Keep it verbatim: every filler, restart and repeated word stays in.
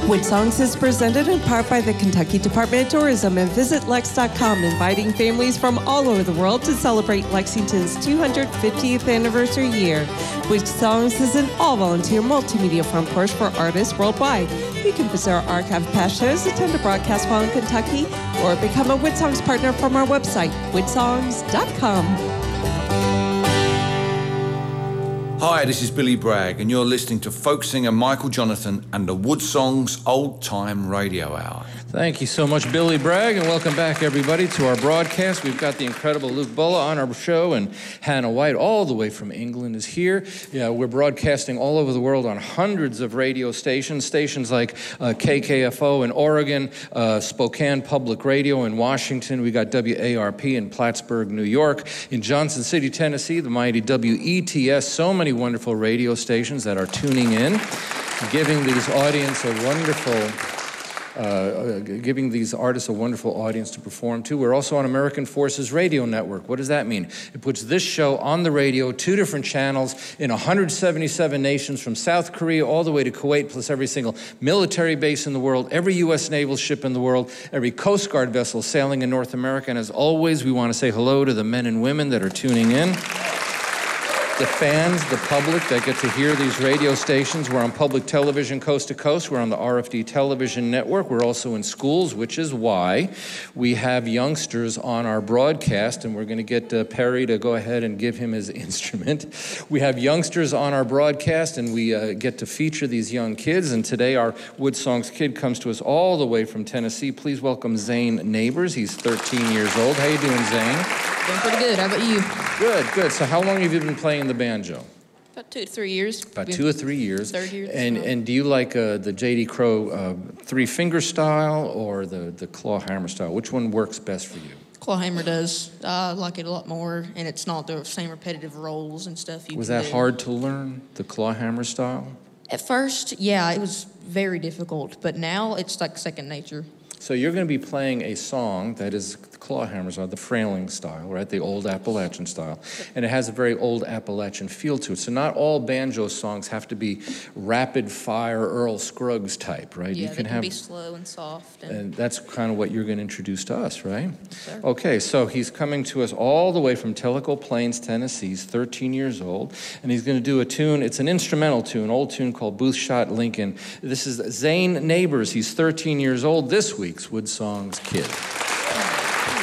Wood Songs is presented in part by the Kentucky Department of Tourism and Visit Lex dot com, inviting families from all over the world to celebrate Lexington's two hundred fiftieth anniversary year. Wood Songs is an all-volunteer multimedia front porch for artists worldwide. You can visit our archive of past shows, attend a broadcast while in Kentucky, or become a Wood Songs partner from our website, wood songs dot com. Hi, this is Billy Bragg, and you're listening to folk singer Michael Jonathan and the Wood Songs Old Time Radio Hour. Thank you so much, Billy Bragg, and welcome back, everybody, to our broadcast. We've got the incredible Luke Bulla on our show, and Hannah White, all the way from England, is here. Yeah, we're broadcasting all over the world on hundreds of radio stations, stations like uh, K K F O in Oregon, uh, Spokane Public Radio in Washington. We got W A R P in Plattsburgh, New York. In Johnson City, Tennessee, the mighty W E T S. So many wonderful radio stations that are tuning in, giving these audience a wonderful... Uh, giving these artists a wonderful audience to perform to. We're also on American Forces Radio Network. What does that mean? It puts this show on the radio, two different channels in one hundred seventy-seven nations, from South Korea all the way to Kuwait, plus every single military base in the world, every U S naval ship in the world, every Coast Guard vessel sailing in North America. And as always, we want to say hello to the men and women that are tuning in. The fans, the public that get to hear these radio stations. We're on public television coast to coast. We're on the R F D television network. We're also in schools, which is why we have youngsters on our broadcast, and we're going to get uh, Perry to go ahead and give him his instrument. We have youngsters on our broadcast, and we uh, get to feature these young kids, and today our Wood Songs kid comes to us all the way from Tennessee. Please welcome Zane Neighbors. He's thirteen years old. How you doing, Zane? Doing pretty good. How about you? Good, good. So how long have you been playing the banjo? About two to three years. About two or three years. Third year. And and do you like uh, the J D Crowe uh, three-finger style or the, the claw hammer style? Which one works best for you? Clawhammer does. I like it a lot more, and it's not the same repetitive rolls and stuff you Was can that do. hard to learn, the claw hammer style? At first, yeah, it was very difficult, but now it's like second nature. So you're going to be playing a song that is the claw hammers are the frailing style, right? The old Appalachian style. And it has a very old Appalachian feel to it. So not all banjo songs have to be rapid fire Earl Scruggs type, right? Yeah, you can can they can have be slow and soft. And, And that's kind of what you're going to introduce to us, right? Sir. Okay, so he's coming to us all the way from Tellico Plains, Tennessee. He's thirteen years old, and he's going to do a tune. It's an instrumental tune, an old tune called Booth Shot Lincoln. This is Zane Neighbors. He's thirteen years old, this week's Wood Songs kid.